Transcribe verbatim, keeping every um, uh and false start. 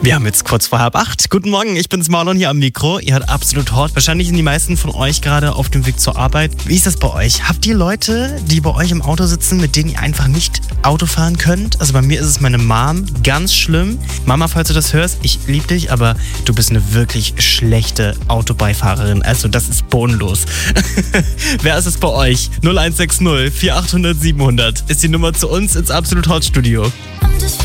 Wir haben jetzt kurz vor halb acht. Guten Morgen, ich bin's Marlon hier am Mikro. Ihr hört absolut hot. Wahrscheinlich sind die meisten von euch gerade auf dem Weg zur Arbeit. Wie ist das bei euch? Habt ihr Leute, die bei euch im Auto sitzen, mit denen ihr einfach nicht Auto fahren könnt? Also bei mir ist es meine Mom. Ganz schlimm. Mama, falls du das hörst, ich liebe dich, aber du bist eine wirklich schlechte Autobeifahrerin. Also das ist bodenlos. Wer ist es bei euch? null eins sechs null vier achthundert siebenhundert ist die Nummer zu uns ins Absolut Hot Studio. I'm just